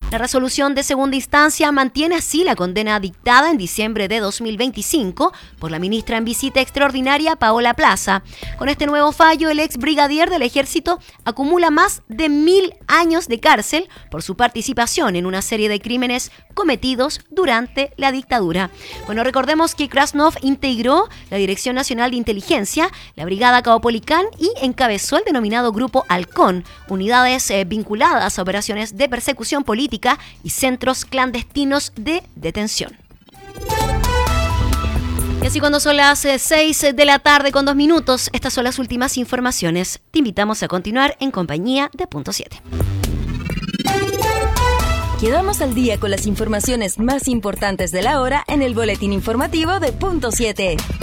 La resolución de segunda instancia mantiene así la condena dictada en diciembre de 2025 por la ministra en visita extraordinaria Paola Plaza. Con este nuevo fallo, el ex brigadier del Ejército acumula más de 1000 años de cárcel por su participación en una serie de crímenes cometidos durante la dictadura. Bueno, recordemos que Krasnov integró la Dirección Nacional de Inteligencia, la Brigada Caupolicán y encabezó el denominado Grupo Halcón, unidades vinculadas a operaciones de persecución política y centros clandestinos de detención. Y así cuando son las 6 de la tarde con 2 minutos, estas son las últimas informaciones. Te invitamos a continuar en compañía de Punto 7. Quedamos al día con las informaciones más importantes de la hora en el boletín informativo de Punto 7.